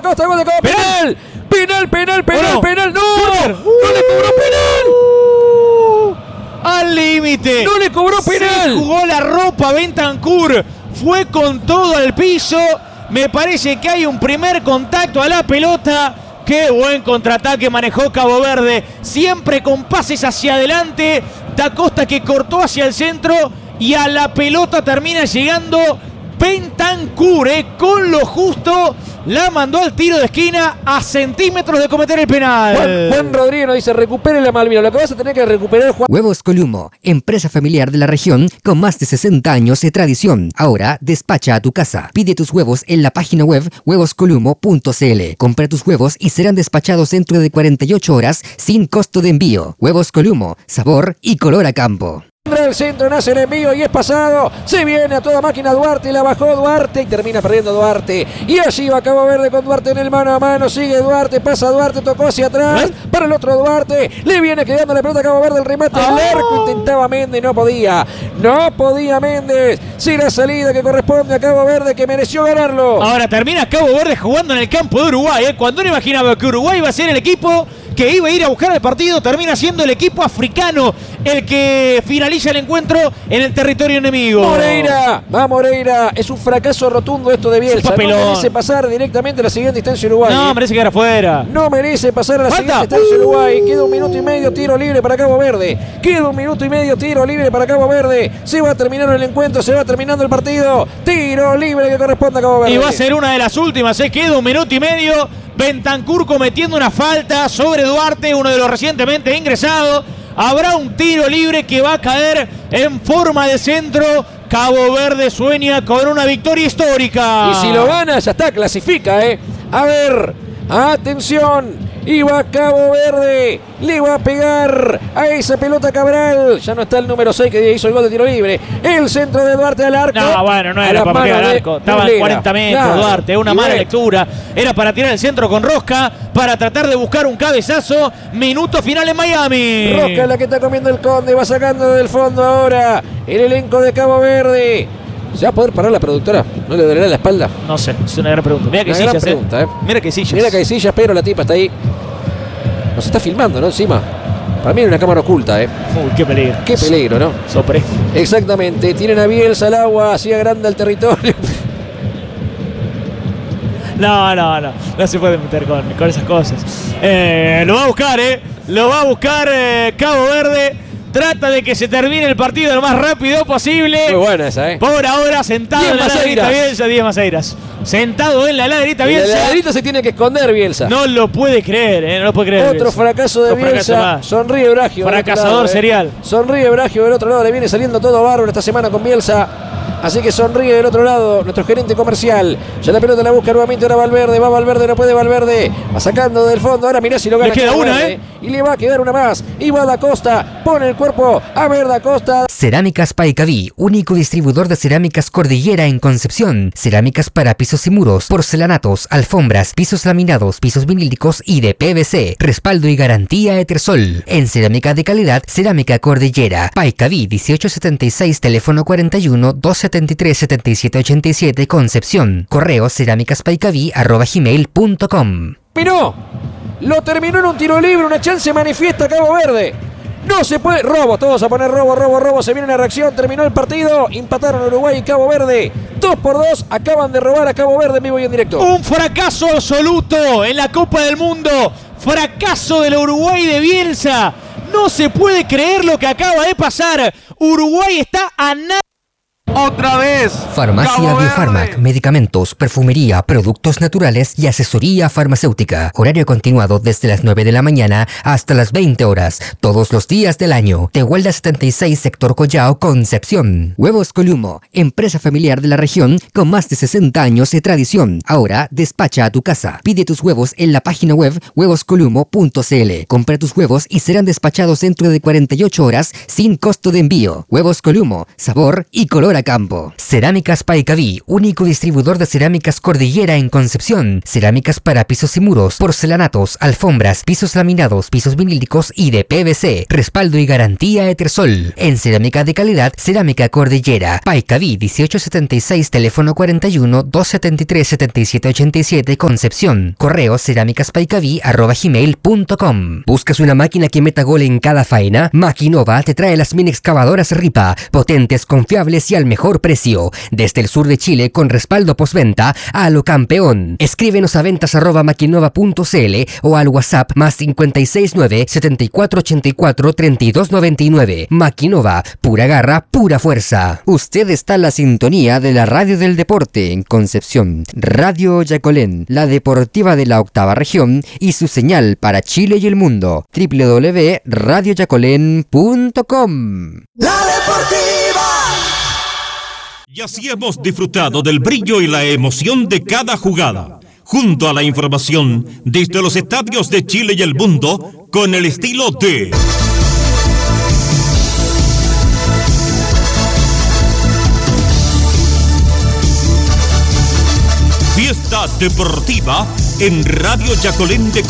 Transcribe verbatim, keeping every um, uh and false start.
da Costa, gol de Cabo. Penal, penal, penal, penal, no. penal. No, uh, no le cobró penal. Al límite. No le cobró penal. Se jugó la ropa Bentancur. Fue con todo al piso. Me parece que hay un primer contacto a la pelota. Qué buen contraataque manejó Cabo Verde. Siempre con pases hacia adelante. Da Costa que cortó hacia el centro. Y a la pelota termina llegando Bentancur, eh, con lo justo. La mandó al tiro de esquina a centímetros de cometer el penal. Juan, Juan Rodríguez nos dice, recupere la Malvina. Lo que vas a tener que recuperar, Juan. Huevos Columo, empresa familiar de la región con más de sesenta años de tradición. Ahora despacha a tu casa. Pide tus huevos en la página web huevos columo punto c l. Compra tus huevos y serán despachados dentro de cuarenta y ocho horas sin costo de envío. Huevos Columo, sabor y color a campo. El centro, nace el envío y es pasado. Se viene a toda máquina Duarte, la bajó Duarte y termina perdiendo Duarte. Y allí va Cabo Verde con Duarte en el mano a mano. Sigue Duarte, pasa Duarte, tocó hacia atrás. ¿Eh? Para el otro Duarte, le viene quedando la pelota a Cabo Verde. El remate al ¡Oh! arco, intentaba Méndez, no podía. No podía Méndez. Sí, la salida que corresponde a Cabo Verde, que mereció ganarlo. Ahora termina Cabo Verde jugando en el campo de Uruguay. ¿eh? Cuando uno imaginaba que Uruguay iba a ser el equipo que iba a ir a buscar el partido, termina siendo el equipo africano el que finaliza el encuentro en el territorio enemigo. Moreira, va Moreira. Es un fracaso rotundo esto de Bielsa. No merece pasar directamente a la siguiente instancia Uruguay. No, merece quedar afuera. No merece pasar a la ¡Falta! siguiente instancia Uruguay. Queda un minuto y medio, tiro libre para Cabo Verde. Queda un minuto y medio, tiro libre para Cabo Verde. Se va a terminar el encuentro, se va terminando el partido. Tiro libre que corresponde a Cabo Verde. Y va a ser una de las últimas, se ¿eh? Queda un minuto y medio. Bentancur cometiendo una falta sobre Duarte, uno de los recientemente ingresados. Habrá un tiro libre que va a caer en forma de centro. Cabo Verde sueña con una victoria histórica. Y si lo gana, ya está, clasifica, ¿eh? A ver, atención. Y va Cabo Verde, le va a pegar a esa pelota Cabral. Ya no está el número seis que hizo el gol de tiro libre. El centro de Duarte al arco. No, bueno, no era para pegar al arco. Estaba en cuarenta metros, claro. Duarte, una mala lectura. Era para tirar el centro con Rosca, para tratar de buscar un cabezazo. Minuto final en Miami. Rosca es la que está comiendo el Conde, va sacando del fondo ahora el elenco de Cabo Verde. ¿Se va a poder parar la productora? ¿No le dolerá la espalda? No sé, es una gran pregunta. Mira que una sillas, pregunta, eh. eh. Mira que sillas. Mira que hay sillas, pero la tipa está ahí. Nos está filmando, ¿no? Encima. Para mí era una cámara oculta, ¿eh? Uy, qué peligro. Qué peligro, ¿no? Sopre. Exactamente. Tienen a Bielsa al agua, así agranda el territorio. No, no, no. No se puede meter con, con esas cosas. Eh, lo va a buscar, ¿eh? Lo va a buscar eh, Cabo Verde. Trata de que se termine el partido lo más rápido posible. Muy buena esa, ¿eh? Por ahora, sentado en la laderita Bielsa, Díaz Maceiras. Sentado en la laderita Bielsa. En la laderita se tiene que esconder Bielsa. No lo puede creer, ¿eh? No lo puede creer. Otro Bielsa. fracaso de Bielsa. Sonríe Bragio. Fracasador lado, serial. ¿eh? Sonríe Bragio del otro lado. Le viene saliendo todo bárbaro esta semana con Bielsa. Así que sonríe del otro lado nuestro gerente comercial. Ya la pelota la busca nuevamente ahora Valverde. Va Valverde, no puede Valverde. Va sacando del fondo. Ahora mirá si lo gana. Le queda una, ¿eh? Y le va a quedar una más. Y va Da Costa. Pone el cuerpo. A ver Da Costa. Cerámicas Paicaví, único distribuidor de cerámicas Cordillera en Concepción. Cerámicas para pisos y muros, porcelanatos, alfombras, pisos laminados, pisos vinílicos y de P V C. Respaldo y garantía Etersol. En cerámica de calidad, Cerámica Cordillera. Paicaví dieciocho setenta y seis, teléfono cuarenta y uno, doscientos setenta y tres, setenta y siete ochenta y siete, Concepción. Correo cerámicaspaicaví arroba gmail punto com. Miró. Lo terminó en un tiro libre, una chance manifiesta Cabo Verde. No se puede. Robo, todos a poner robo, robo, robo. Se viene una reacción, terminó el partido. Empataron Uruguay y Cabo Verde. Dos por dos, acaban de robar a Cabo Verde en vivo y en directo. Un fracaso absoluto en la Copa del Mundo. Fracaso del Uruguay de Bielsa. No se puede creer lo que acaba de pasar. Uruguay está a nada. Otra vez. Farmacia Biofarmac, medicamentos, perfumería, productos naturales y asesoría farmacéutica. Horario continuado desde las nueve de la mañana hasta las veinte horas, todos los días del año. Tehuelda setenta y seis, sector Collao, Concepción. Huevos Columo, empresa familiar de la región con más de sesenta años de tradición. Ahora despacha a tu casa. Pide tus huevos en la página web huevos columo punto c l. Compra tus huevos y serán despachados dentro de cuarenta y ocho horas sin costo de envío. Huevos Columo, sabor y color a campo. Cerámicas Paicaví, único distribuidor de cerámicas Cordillera en Concepción. Cerámicas para pisos y muros, porcelanatos, alfombras, pisos laminados, pisos vinílicos y de P V C. Respaldo y garantía Etersol. En cerámica de calidad, Cerámica Cordillera. Paicaví dieciocho setenta y seis, teléfono cuarenta y uno, doscientos setenta y tres, setenta y siete ochenta y siete, Concepción. Correo cerámicaspaicaví arroba gmail punto com. ¿Buscas una máquina que meta gol en cada faena? Maquinova te trae las mini excavadoras Ripa, potentes, confiables y al mejor precio. Desde el sur de Chile con respaldo postventa a lo campeón. Escríbenos a ventas arroba maquinova punto cl o al WhatsApp más cincuenta y seis nueve, setenta y cuatro ochenta y cuatro, treinta y dos noventa y nueve. Maquinova, pura garra, pura fuerza. Usted está en la sintonía de la radio del deporte en Concepción. Radio Yacolén, la deportiva de la octava región y su señal para Chile y el mundo. doble u doble u doble u punto radio yacolén punto com. La deportiva. Y así hemos disfrutado del brillo y la emoción de cada jugada, junto a la información desde los estadios de Chile y el mundo, con el estilo de Fiesta Deportiva en Radio Yacolén de